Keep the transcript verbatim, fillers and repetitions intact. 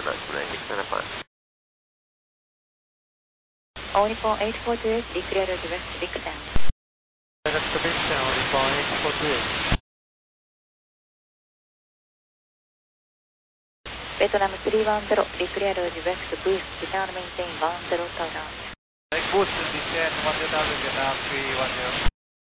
explain, stand by. All Nippon eight four two eight, declare direct big ten. Direct big ten, All Nippon eight four two eight. ベトナムさんいちゼロ、declare direct boost, return maintain one zero tolerance. Direct boost, descend one zero Vietnam three one zero.